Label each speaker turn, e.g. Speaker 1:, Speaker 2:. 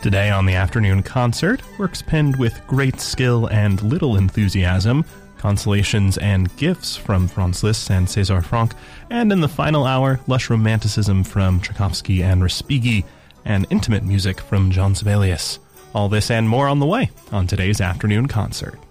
Speaker 1: Today on the afternoon concert, works penned with great skill and little enthusiasm, consolations and gifts from Franz Liszt and César Franck, and in the final hour, lush romanticism from Tchaikovsky and Respighi, and intimate music from John Sibelius. All this and more on the way on today's afternoon concert.